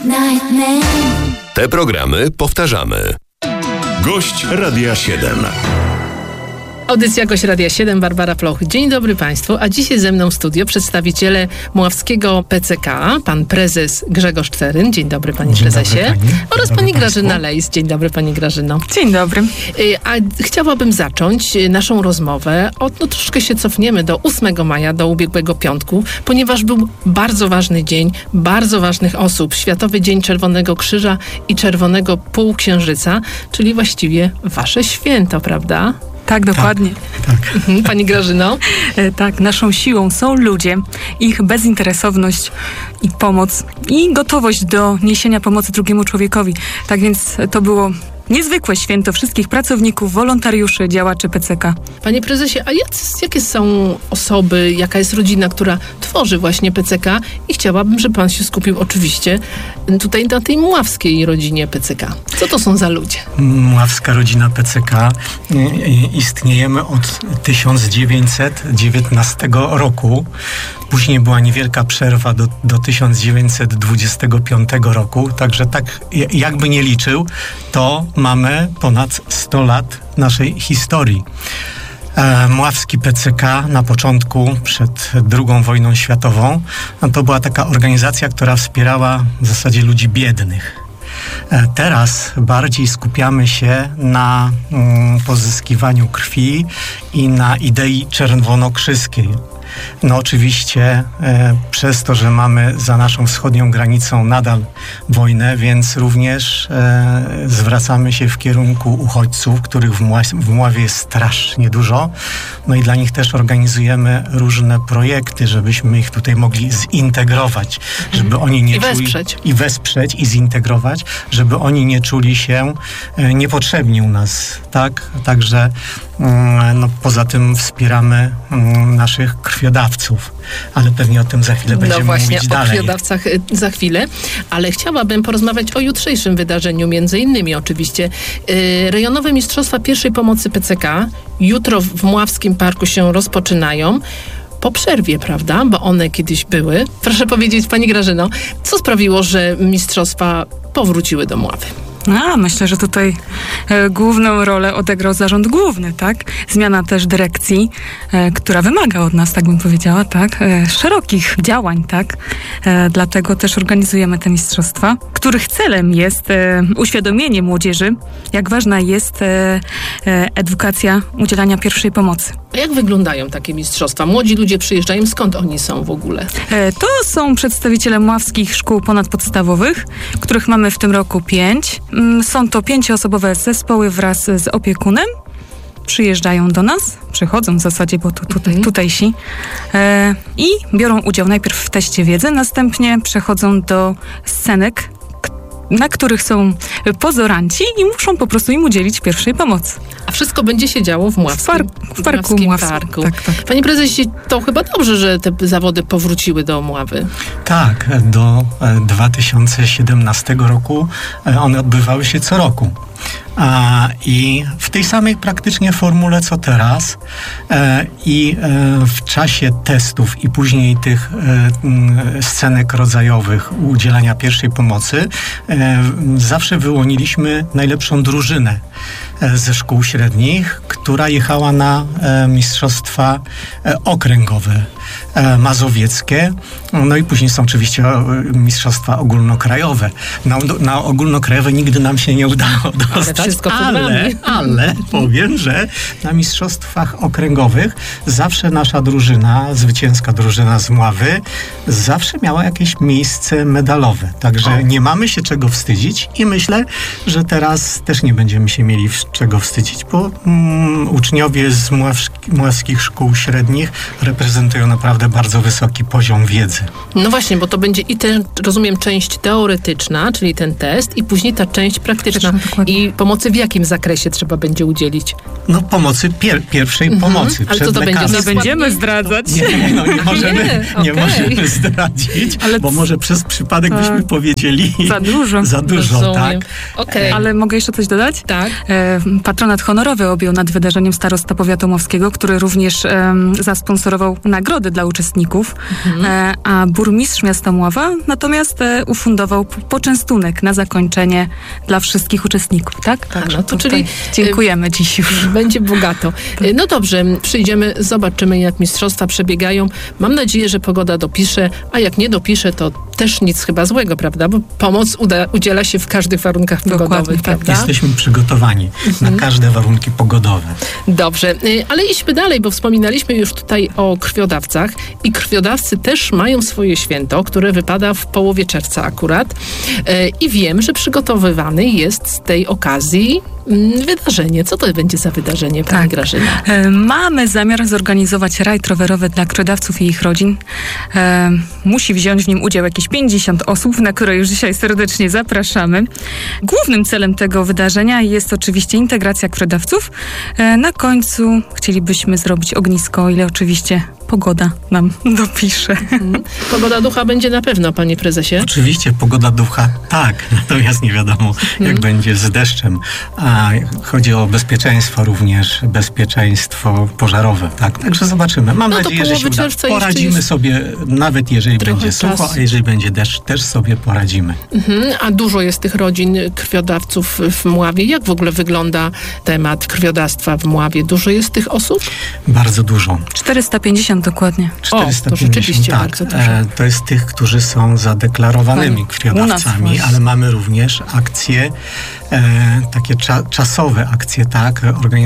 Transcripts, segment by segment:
Nightman. Te programy powtarzamy. Gość Radia 7. Audycja Gość Radia 7, Barbara Ploch. Dzień dobry Państwu, a dzisiaj ze mną w studio przedstawiciele Mławskiego PCK, pan prezes Grzegorz Czeryn. Dzień dobry Panie Prezesie. Dobry, oraz pani Grażyna Lejs. Dzień dobry Pani Grażyno. Dzień dobry. A chciałabym zacząć naszą rozmowę troszkę się cofniemy do 8 maja, do ubiegłego piątku, ponieważ był bardzo ważny dzień, bardzo ważnych osób. Światowy Dzień Czerwonego Krzyża i Czerwonego Półksiężyca, czyli właściwie wasze święto, prawda? Tak, dokładnie. Tak. Pani Grażyno? Tak, naszą siłą są ludzie, ich bezinteresowność i pomoc i gotowość do niesienia pomocy drugiemu człowiekowi. Tak więc to było niezwykłe święto wszystkich pracowników, wolontariuszy, działaczy PCK. Panie prezesie, a jakie są osoby, jaka jest rodzina, która tworzy właśnie PCK? I chciałabym, żeby pan się skupił oczywiście tutaj na tej mławskiej rodzinie PCK. Co to są za ludzie? Mławska rodzina PCK. Istniejemy od 1919 roku. Później była niewielka przerwa do 1925 roku. Także tak jakby nie liczył, to mamy ponad 100 lat naszej historii. Mławski PCK na początku, przed II wojną światową, to była taka organizacja, która wspierała w zasadzie ludzi biednych. Teraz bardziej skupiamy się na pozyskiwaniu krwi i na idei czerwonokrzyskiej. No oczywiście przez to, że mamy za naszą wschodnią granicą nadal wojnę, więc również zwracamy się w kierunku uchodźców, których w Mławie jest strasznie dużo. No i dla nich też organizujemy różne projekty, żebyśmy ich tutaj mogli zintegrować, żeby oni nie wesprzeć i zintegrować, żeby oni nie czuli się niepotrzebni u nas, tak? Także poza tym wspieramy naszych krwiodawców, ale pewnie o tym za chwilę będziemy mówić dalej. O krwiodawcach za chwilę, ale chciałabym porozmawiać o jutrzejszym wydarzeniu, między innymi oczywiście. Rejonowe Mistrzostwa Pierwszej Pomocy PCK jutro w Mławskim Parku się rozpoczynają. Po przerwie, prawda? Bo one kiedyś były. Proszę powiedzieć, Pani Grażyno, co sprawiło, że mistrzostwa powróciły do Mławy? Myślę, że tutaj główną rolę odegrał zarząd główny, tak? Zmiana też dyrekcji, która wymaga od nas, tak bym powiedziała, tak? Szerokich działań, tak? Dlatego też organizujemy te mistrzostwa, których celem jest uświadomienie młodzieży, jak ważna jest edukacja udzielania pierwszej pomocy. A jak wyglądają takie mistrzostwa? Młodzi ludzie przyjeżdżają, skąd oni są w ogóle? To są przedstawiciele mławskich szkół ponadpodstawowych, których mamy w tym roku 5. Są to 5-osobowe zespoły wraz z opiekunem. Przyjeżdżają do nas, przychodzą w zasadzie, bo tutejsi i biorą udział najpierw w teście wiedzy, następnie przechodzą do scenek, na których są pozoranci i muszą po prostu im udzielić pierwszej pomocy. A wszystko będzie się działo w Mławskim Parku. Tak. Panie prezesie, to chyba dobrze, że te zawody powróciły do Mławy. Tak, do 2017 roku one odbywały się co roku. I w tej samej praktycznie formule co teraz i w czasie testów i później tych scenek rodzajowych udzielania pierwszej pomocy zawsze wyłoniliśmy najlepszą drużynę ze szkół średnich, która jechała na mistrzostwa okręgowe, mazowieckie. No i później są oczywiście mistrzostwa ogólnokrajowe. Na ogólnokrajowe nigdy nam się nie udało dostać, ale powiem, że na mistrzostwach okręgowych zawsze nasza drużyna, zwycięska drużyna z Mławy, zawsze miała jakieś miejsce medalowe. Także nie mamy się czego wstydzić i myślę, że teraz też nie będziemy się mieli czego wstydzić, bo uczniowie z mławskich szkół średnich reprezentują naprawdę bardzo wysoki poziom wiedzy. No właśnie, bo to będzie i rozumiem, część teoretyczna, czyli ten test, i później ta część praktyczna. I pomocy w jakim zakresie trzeba będzie udzielić? No pomocy pierwszej pomocy. Ale co to będzie? Nie będziemy zdradzać. Nie możemy zdradzić, bo może przez przypadek byśmy powiedzieli za dużo, tak. Okay. Ale mogę jeszcze coś dodać? Tak. Patronat honorowy objął nad wydarzeniem starosta powiatu mławskiego, który również zasponsorował nagrodę nagrody dla uczestników, a burmistrz miasta Mława natomiast ufundował poczęstunek na zakończenie dla wszystkich uczestników, tak? No to czyli dziękujemy dziś już. Będzie bogato. No dobrze, przyjdziemy, zobaczymy, jak mistrzostwa przebiegają. Mam nadzieję, że pogoda dopisze, a jak nie dopisze, to też nic chyba złego, prawda? Bo pomoc udziela się w każdych warunkach pogodowych, prawda? Jesteśmy przygotowani na każde warunki pogodowe. Dobrze, ale idźmy dalej, bo wspominaliśmy już tutaj o krwiodawcach i krwiodawcy też mają swoje święto, które wypada w połowie czerwca akurat i wiem, że przygotowywany jest z tej okazji wydarzenie. Co to będzie za wydarzenie, pani Grażyna? Mamy zamiar zorganizować rajd rowerowy dla krwiodawców i ich rodzin. Musi wziąć w nim udział jakieś 50 osób, na które już dzisiaj serdecznie zapraszamy. Głównym celem tego wydarzenia jest oczywiście integracja krwiodawców. Na końcu chcielibyśmy zrobić ognisko, o ile oczywiście pogoda nam dopisze. Pogoda ducha będzie na pewno, panie prezesie? Oczywiście, pogoda ducha tak, natomiast nie wiadomo, jak będzie z deszczem. A chodzi o bezpieczeństwo również, bezpieczeństwo pożarowe, tak? Także zobaczymy. Mam nadzieję, że się uda. Poradzimy sobie, nawet jeżeli będzie sucho, a jeżeli będzie deszcz, też sobie poradzimy. A dużo jest tych rodzin krwiodawców w Mławie. Jak w ogóle wygląda temat krwiodawstwa w Mławie? Dużo jest tych osób? Bardzo dużo. 450 dokładnie. 450, to rzeczywiście tak. bardzo dużo. To jest tych, którzy są zadeklarowanymi krwiodawcami, ale mamy również akcje, takie czasowe akcje, tak.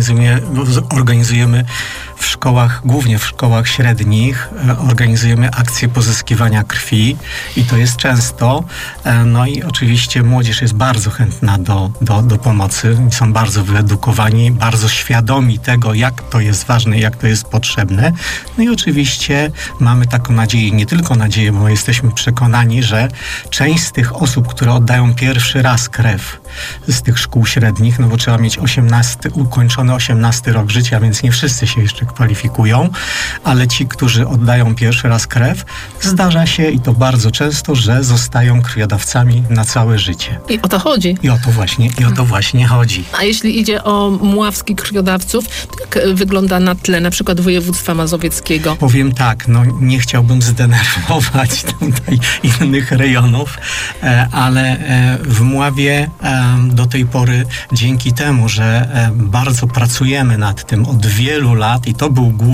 Organizujemy w szkołach, głównie w szkołach średnich, organizujemy akcje pozyskiwania krwi i to jest często. No i oczywiście młodzież jest bardzo chętna do pomocy. Są bardzo wyedukowani, bardzo świadomi tego, jak to jest ważne, jak to jest potrzebne. No i oczywiście mamy taką nadzieję, nie tylko nadzieję, bo jesteśmy przekonani, że część z tych osób, które oddają pierwszy raz krew z tych szkół średnich, no bo trzeba mieć ukończony 18 rok życia, więc nie wszyscy się jeszcze kwalifikują, ale ci, którzy oddają pierwszy raz krew, zdarza się i to bardzo często, że zostają krwiodawcami na całe życie. I o to chodzi. I o to właśnie chodzi. A jeśli idzie o mławskich krwiodawców, to jak wygląda na tle na przykład województwa mazowieckiego? Powiem tak, nie chciałbym zdenerwować tutaj innych rejonów, ale w Mławie do tej pory dzięki temu, że bardzo pracujemy nad tym od wielu lat i to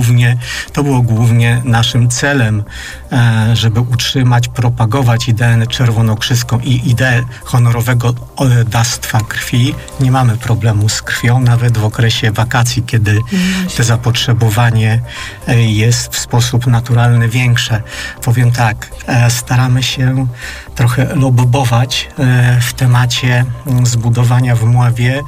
było głównie naszym celem, żeby utrzymać, propagować ideę czerwonokrzyską i ideę honorowego dawstwa krwi. Nie mamy problemu z krwią, nawet w okresie wakacji, kiedy to zapotrzebowanie jest w sposób naturalny większe. Powiem tak, staramy się trochę lobbować w temacie zbudowania w Mławie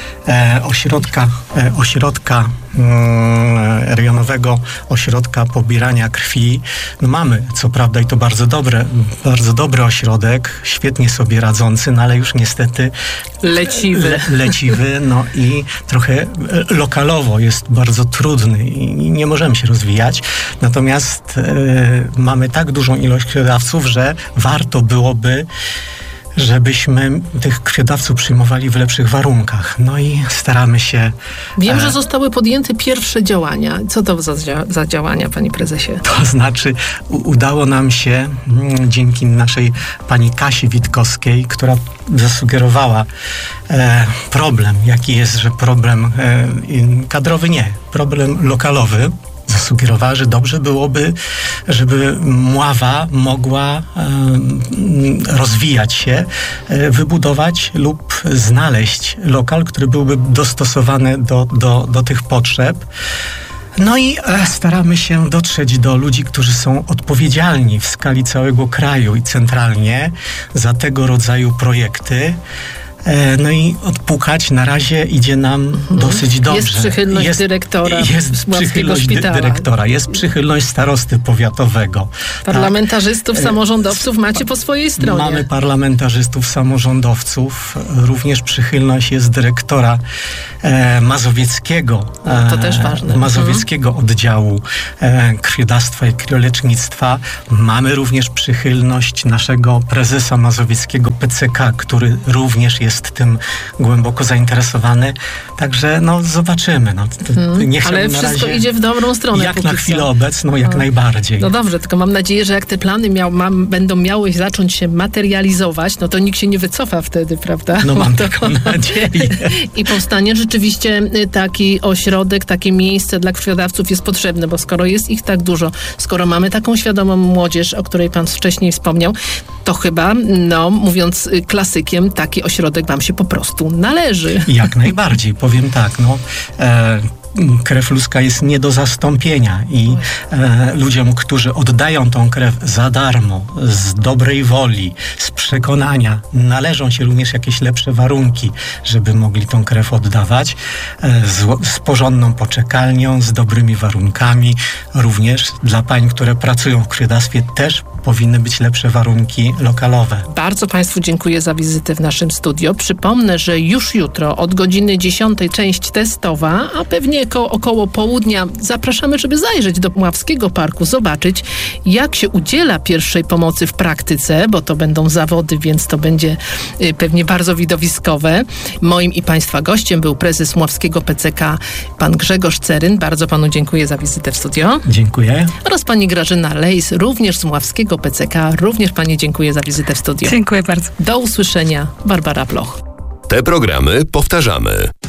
ośrodka rejonowego ośrodka pobierania krwi. No mamy, co prawda, i to bardzo dobry ośrodek, świetnie sobie radzący, no ale już niestety leciwy, no i trochę lokalowo jest bardzo trudny i nie możemy się rozwijać. Natomiast mamy tak dużą ilość krwiodawców, że warto byłoby, żebyśmy tych krwiodawców przyjmowali w lepszych warunkach. No i staramy się... Wiem, że zostały podjęte pierwsze działania. Co to za działania, panie prezesie? To znaczy, udało nam się dzięki naszej pani Kasi Witkowskiej, która zasugerowała problem, jaki jest, że problem kadrowy problem lokalowy. Zasugerowała, że dobrze byłoby, żeby Mława mogła rozwijać się, wybudować lub znaleźć lokal, który byłby dostosowany do tych potrzeb. No i staramy się dotrzeć do ludzi, którzy są odpowiedzialni w skali całego kraju i centralnie za tego rodzaju projekty. No i odpukać na razie idzie nam dosyć dobrze. Jest przychylność dyrektora dyrektora, jest przychylność starosty powiatowego. Parlamentarzystów, samorządowców macie po swojej stronie. Mamy parlamentarzystów, samorządowców. Również przychylność jest dyrektora mazowieckiego. To też ważne. Mazowieckiego oddziału krwiodawstwa i krwiolecznictwa. Mamy również przychylność naszego prezesa mazowieckiego PCK, który również jest jest tym głęboko zainteresowany. Także zobaczymy. Nie ale wszystko idzie w dobrą stronę. Jak na chwilę obecną, jak najbardziej. No dobrze, tylko mam nadzieję, że jak te plany będą miały zacząć się materializować, to nikt się nie wycofa wtedy, prawda? No mam taką nadzieję. I powstanie rzeczywiście taki ośrodek, takie miejsce dla krwiodawców jest potrzebne, bo skoro jest ich tak dużo, skoro mamy taką świadomą młodzież, o której pan wcześniej wspomniał, to chyba, mówiąc klasykiem, taki ośrodek wam się po prostu należy. Jak najbardziej, powiem tak, krew ludzka jest nie do zastąpienia i ludziom, którzy oddają tą krew za darmo, z dobrej woli, z przekonania, należą się również jakieś lepsze warunki, żeby mogli tą krew oddawać, z porządną poczekalnią, z dobrymi warunkami. Również dla pań, które pracują w krwiodawstwie, też powinny być lepsze warunki lokalowe. Bardzo państwu dziękuję za wizytę w naszym studio. Przypomnę, że już jutro od godziny 10 część testowa, a pewnie około południa zapraszamy, żeby zajrzeć do Mławskiego Parku, zobaczyć, jak się udziela pierwszej pomocy w praktyce, bo to będą zawody, więc to będzie pewnie bardzo widowiskowe. Moim i państwa gościem był prezes Mławskiego PCK, pan Grzegorz Ceryn. Bardzo panu dziękuję za wizytę w studio. Dziękuję. Oraz pani Grażyna Lejs, również z Mławskiego PCK. Również pani dziękuję za wizytę w studio. Dziękuję bardzo. Do usłyszenia. Barbara Bloch. Te programy powtarzamy.